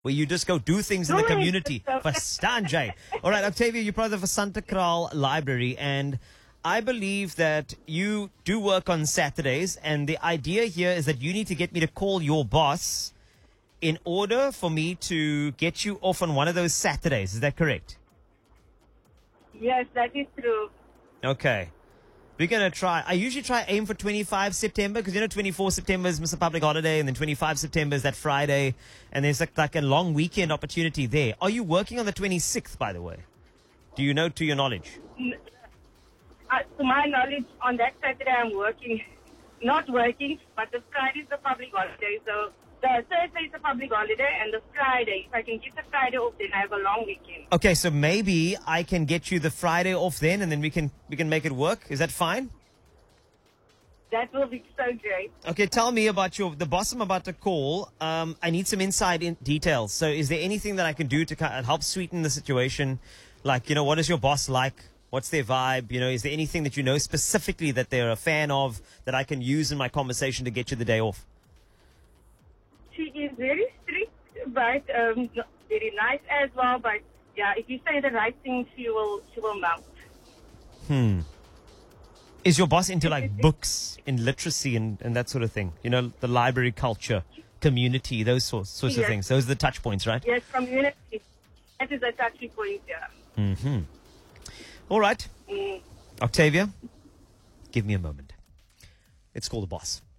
where you just go do things in the community. Verstaan jy? All right, Octavia, you're part of the Santa Kraal Library, and I believe that you do work on Saturdays, and the idea here is that you need to get me to call your boss in order for me to get you off on one of those Saturdays. Is that correct? Yes, that is true. Okay. We're going to try. I usually try aim for 25 September because, 24 September is Mr. Public Holiday, and then 25 September is that Friday, and there's like a long weekend opportunity there. Are you working on the 26th, by the way? Do you know, to your knowledge? To my knowledge, on that Saturday I'm working. Not working, but the Friday is the public holiday. So the Thursday is the public holiday, and the Friday, if I can get the Friday off, then I have a long weekend. Okay, so maybe I can get you the Friday off then, and then we can make it work. Is that fine? That will be so great. Okay, tell me about the boss I'm about to call. I need some inside details. So is there anything that I can do to kind of help sweeten the situation? Like, what is your boss like? What's their vibe? Is there anything that you know specifically that they're a fan of that I can use in my conversation to get you the day off? She is very strict, but very nice as well. But yeah, if you say the right thing, she will melt. Is your boss into like books and literacy and that sort of thing? The library culture, community, those sorts of things. Those are the touch points, right? Yes, community. That is a touchy point, yeah. All right. Octavia, give me a moment. Let's call the boss.